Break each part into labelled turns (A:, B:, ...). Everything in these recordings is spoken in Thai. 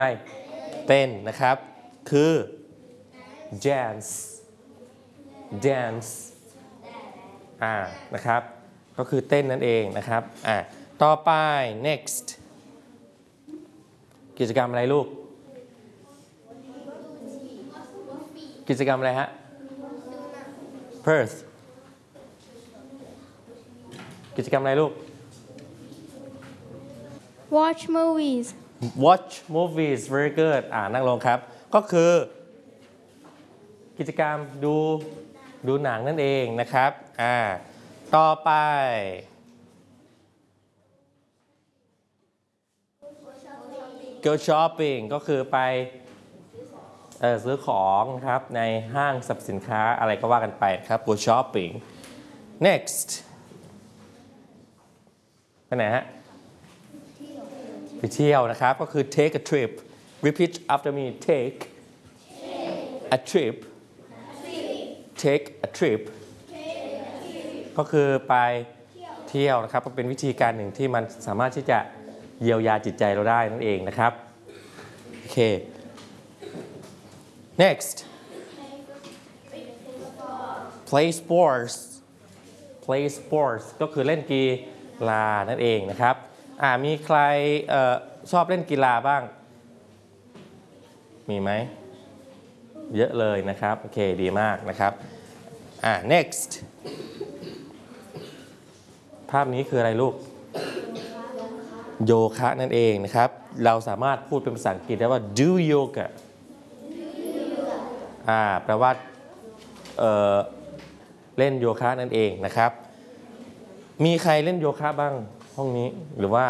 A: เต้นนะครับคือ dance นะครับก็คือเต้นนั่นเองนะครับต่อไป next กิจกรรมอะไรลูกกิจกรรมอะไรฮะ Perth กิจกรรมอะไรลูก
B: Watch movies
A: Watch movies very good นั่งลงครับก็คือกิจกรรมดูหนังนั่นเองนะครับต่อไป Go shopping ก็คือไปซื้อของนะครับในห้างสรรพสินค้าอะไรก็ว่ากันไปครับ Go shopping next ไปไหนฮะไปเที่ยวนะครับก็คือ take a trip repeat after me take a trip take a trip ก็คือไปเที่ยวนะครับก็เป็นวิธีการหนึ่งที่มันสามารถที่จะเยียวยาจิตใจเราได้นั่นเองนะครับโอเค next play sports play sports ก็คือเล่นกีฬานั่นเองนะครับมีใครชอบเล่นกีฬาบ้างมีไหมเยอะเลยนะครับโอเคดีมากนะครับnext ภาพนี้คืออะไรลูกโยคะนั่นเองนะครับเราสามารถพูดเป็นภาษาอังกฤษได้ว่า do yoga แปลว่าเล่นโยคะนั่นเองนะครับมีใครเล่นโยคะบ้างห้องนี้หรือว่า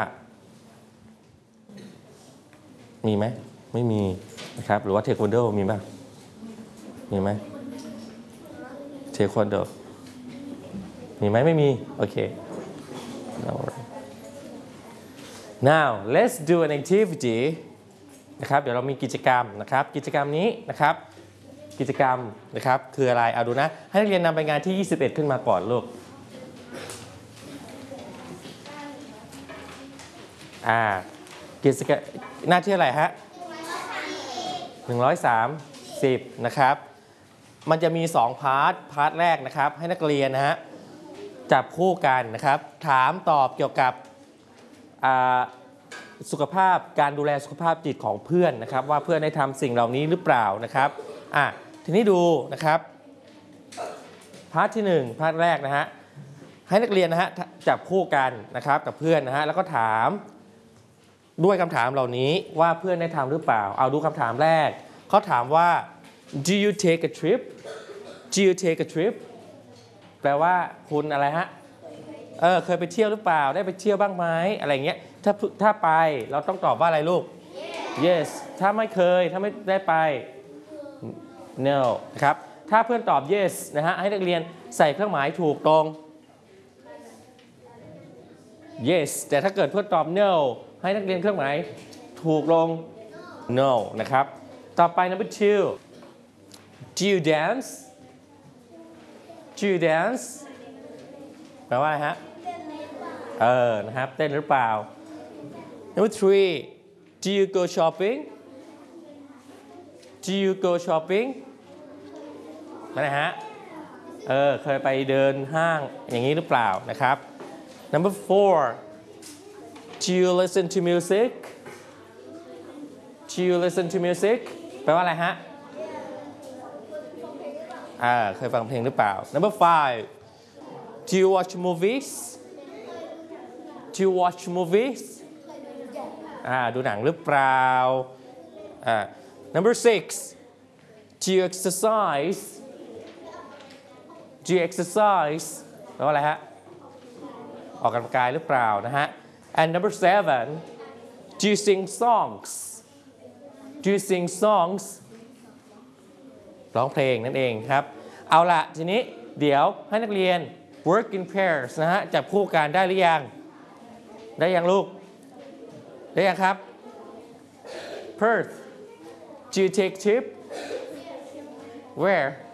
A: มีไหมไม่มีนะครับหรือว่าเทควันโดมีบ้างมีไหมเทควันโดมีไหมไม่มีโอเค now let's do an activity นะครับเดี๋ยวเรามีกิจกรรมนะครับกิจกรรมนี้นะครับกิจกรรมนะครับคืออะไรเอาดูนะให้นักเรียนนำไปงานที่21ขึ้นมาก่อนลูกกิจกรรมหน้าที่อะไรฮะ130นะครับมันจะมี2พาร์ทแรกนะครับให้นักเรียนนะฮะจับคู่กันนะครับถามตอบเกี่ยวกับสุขภาพการดูแลสุขภาพจิตของเพื่อนนะครับว่าเพื่อนได้ทำสิ่งเหล่านี้หรือเปล่านะครับทีนี้ดูนะครับพาร์ทที่1พาร์ทแรกนะฮะให้นักเรียนนะฮะจับคู่กันนะครับกับเพื่อนนะฮะแล้วก็ถามด้วยคำถามเหล่านี้ว่าเพื่อนได้ทำหรือเปล่าเอาดูคำถามแรกเขาถามว่า do you take a trip do you take a trip แปลว่าคุณอะไรฮะเคยไปเที่ยวหรือเปล่าได้ไปเที่ยวบ้างไหมอะไรเงี้ยถ้าไปเราต้องตอบว่าอะไรลูก yes ถ้าไม่เคยถ้าไม่ได้ไป no นะครับถ้าเพื่อนตอบ yes นะฮะให้นักเรียนใส่เครื่องหมายถูกตรง yes แต่ถ้าเกิดเพื่อนตอบ no ให้นักเรียนเครื่องหมายถูกลง no นะครับต่อไป number 2 do you dance do you dance แปลว่าอะไรฮะนะครับเต้นหรือเปล่า number 3 do you go shopping do you go shopping นั่นนะฮะเคยไปเดินห้างอย่างนี้หรือเปล่านะครับ number 4 do you listen to music do you listen to music แปลว่าอะไรฮะเคยฟังเพลงหรือเปล่า number 5 do you watch movies do you watch movies ดูหนังหรือเปล่าnumber 6 do you exercise do you exercise แปลว่าอะไรฮะออกกำลังกายหรือเปล่านะฮะ and number 7 do you sing songs do you sing songs ร้องเพลงนั่นเองครับเอาละทีนี้เดี๋ยวให้นักเรียน work in pairs นะฮะจับคู่กันได้หรือยังได้ยังลูกได้ยังครับ Perth do you take trip where